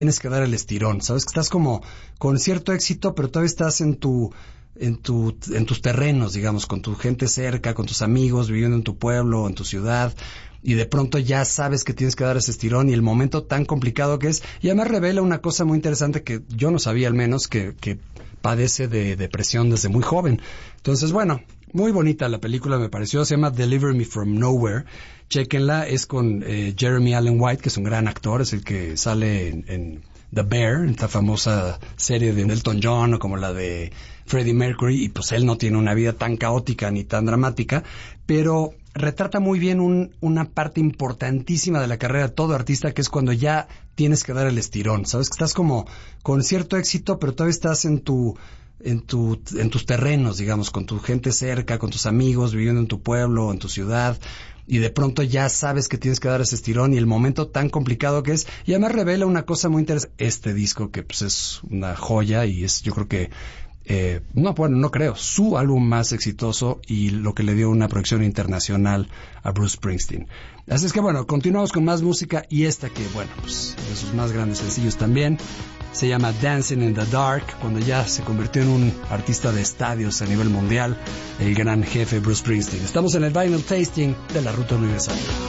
tienes que dar el estirón, sabes que estás como con cierto éxito, pero todavía estás en tus terrenos, digamos, con tu gente cerca, con tus amigos, viviendo en tu pueblo, en tu ciudad, y de pronto ya sabes que tienes que dar ese estirón y el momento tan complicado que es, y además revela una cosa muy interesante que yo no sabía al menos, que padece de depresión desde muy joven. Entonces, bueno, muy bonita la película me pareció, se llama Deliver Me From Nowhere. Chéquenla, es con Jeremy Allen White, que es un gran actor, es el que sale en The Bear, esta famosa serie de Elton John o como la de Freddie Mercury, y pues él no tiene una vida tan caótica ni tan dramática, pero retrata muy bien una parte importantísima de la carrera de todo artista, que es cuando ya tienes que dar el estirón, sabes que estás como con cierto éxito, pero todavía estás en tus terrenos, digamos, con tu gente cerca, con tus amigos, viviendo en tu pueblo, en tu ciudad, y de pronto ya sabes que tienes que dar ese estirón y el momento tan complicado que es, y además revela una cosa muy interesante, este disco que pues es una joya y es, yo creo que no creo, su álbum más exitoso y lo que le dio una proyección internacional a Bruce Springsteen. Así es que bueno, continuamos con más música y esta que, bueno, pues de sus más grandes sencillos también, se llama Dancing in the Dark, cuando ya se convirtió en un artista de estadios a nivel mundial, el gran jefe Bruce Springsteen. Estamos en el Vinyl Tasting de la Ruta Universal.